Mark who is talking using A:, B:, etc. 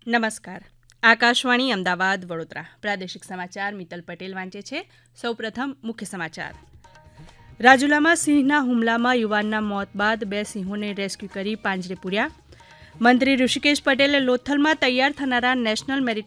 A: નમસ્કાર. આકાશવાણી અમદાવાદ વડોદરા પ્રાદેશિક સમાચાર મિત્તલ પટેલ વાંચે છે. સૌપ્રથમ મુખ્ય સમાચાર. રાજુલામાં સિંહના હુમલામાં યુવાનના મોત બાદ 2 સિંહોને રેસ્ક્યુ કરી પાંજરે પૂર્યા. મંત્રી ઋષિકેશ પટેલે લોથલમાં તૈયાર થનારા નેશનલ મેરીટાઈમ